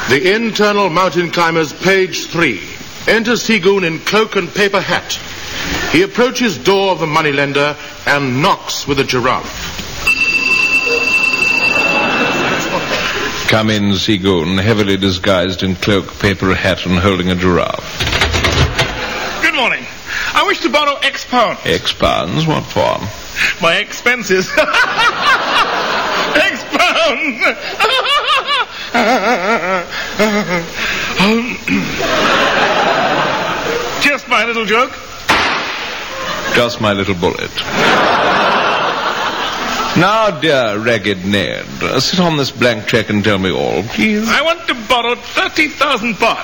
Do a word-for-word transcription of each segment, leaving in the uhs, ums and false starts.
The Internal Mountain Climbers, page three. Enter Seagoon in cloak and paper hat. He approaches door of the moneylender and knocks with a giraffe. Come in, Seagoon, heavily disguised in cloak, paper hat, and holding a giraffe. Good morning. I wish to borrow X pounds. X pounds? What for? My expenses. X pounds. Just my little joke. Just my little bullet. Now, dear Ragged Ned, uh, sit on this blank check and tell me all, please. I want to borrow thirty thousand baht.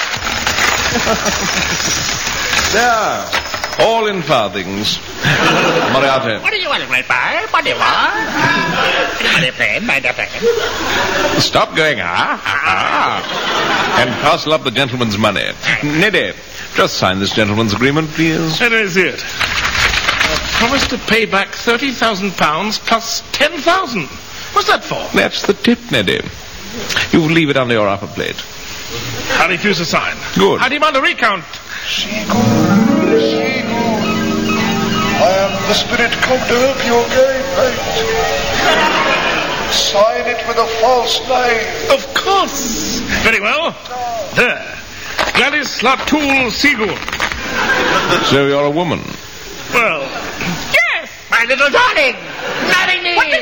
There. All in farthings. Moriarty. What do you want, great boy? What do you want? My dear friend, my dear friend. Stop going, ah, ah, and parcel up the gentleman's money. Neddy, just sign this gentleman's agreement, please. Let me see it. I promised to pay back thirty thousand pounds plus ten thousand. What's that for? That's the tip, Neddy. You leave it under your upper plate. I refuse to sign. Good. I demand a recount. Seagoon, Seagoon, I am the spirit come to help your game, mate. Sign it with a false name. Of course. Very well. There. Gladys Latoul Seagoon. So you're a woman? Well, Yes, my little darling. Marry me. What the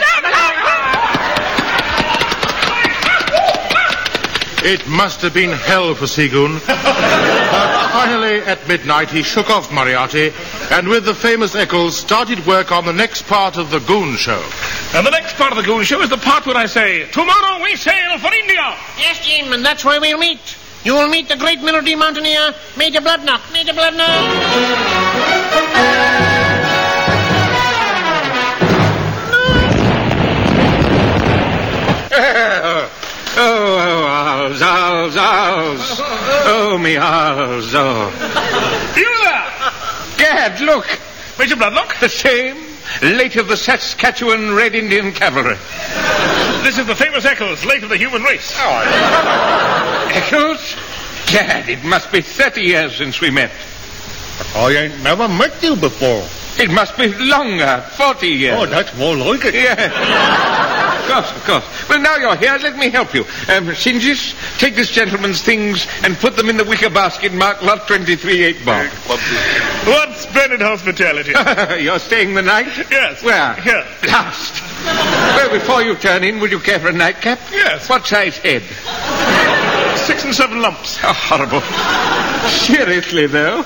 It must have been hell for Seagoon. But finally, at midnight, he shook off Moriarty and with the famous Eccles started work on the next part of the Goon Show. and the next part of the Goon Show is the part where I say, tomorrow we sail for India. Yes, Jim, and that's where we'll meet. You will meet the great Melody Mountaineer, Major Bloodknock. Major Bloodknock. Oh, oh, owls, owls, owls. Oh, me owls, oh. You there? Gad, look. Major Bloodknock? The same. Late of the Saskatchewan Red Indian Cavalry. This is the famous Eccles, late of the human race. Eccles? Gad, it must be thirty years since we met. I ain't never met you before. It must be longer, forty years. Oh, that's more like it. Yeah. Of course, of course. Well, now you're here, let me help you. Um, Singes, take this gentleman's things and put them in the wicker basket marked lot twenty-three eight Bob. What splendid hospitality. You're staying the night? Yes. Where? Here. Blast. Well, before you turn in, would you care for a nightcap? Yes. What size head? Six and seven lumps. Oh, horrible. Seriously, though.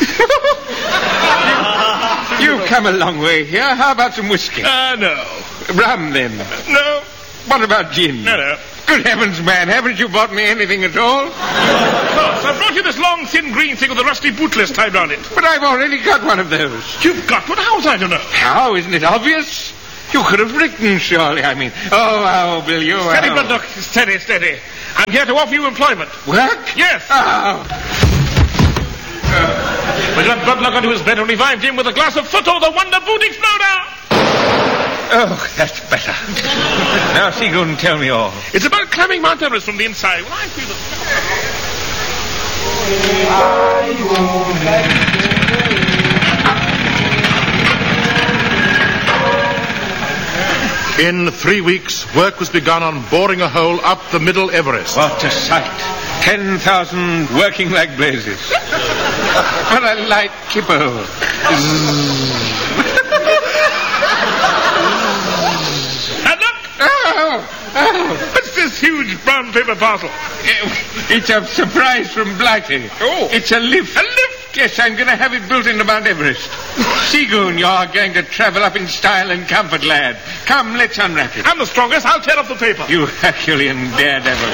You've come a long way here. How about some whiskey? Ah, uh, no. Rum, then? No. What about gin? No, no. Good heavens, man, haven't you bought me anything at all? Of course. I brought you this long, thin green thing with a rusty bootless tied round it. But I've already got one of those. You've got one? How was I to know? How? Isn't it obvious? You could have written, surely. I mean, oh, how will you... Steady, how... Bloodknock. Steady, steady. I'm here to offer you employment. Work? Yes. Oh. We got Bloodknock onto his bed and revived him with a glass of Footo, the Wonder Boot Exploder. Oh, that's better. Now, Seagoon, tell me all. It's about climbing Mount Everest from the inside. Well, I feel that... In three weeks, work was begun on boring a hole up the Middle Everest. What a sight. Ten thousand working like blazes. What a light kippo. And look! Oh, oh. What's this huge brown paper parcel? It's a surprise from Blighty. Oh. It's a lift. A lift? Yes, I'm going to have it built into Mount Everest. Seagoon, you're going to travel up in style and comfort, lad. Come, let's unwrap it. I'm the strongest. I'll tear off the paper. You Herculean daredevil.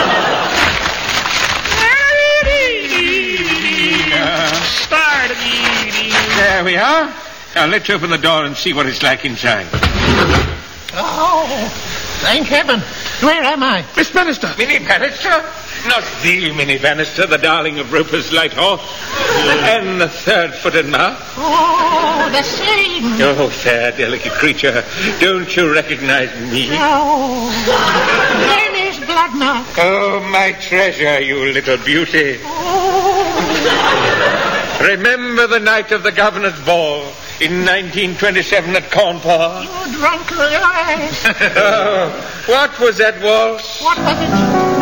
There we are. Now, let's open the door and see what it's like inside. Oh, thank heaven. Where am I? Miss Bannister. Minnie Bannister? Not the Minnie Bannister, the darling of Roper's light horse. And the third-footed mouse. Oh, the same. Oh, fair, delicate creature. Don't you recognize me? Oh. There is Bloodknock. bloodknock. Oh, my treasure, you little beauty. Remember the night of the governor's ball in nineteen twenty-seven at Corn Park? You drunk. Oh, what was that waltz? What was it?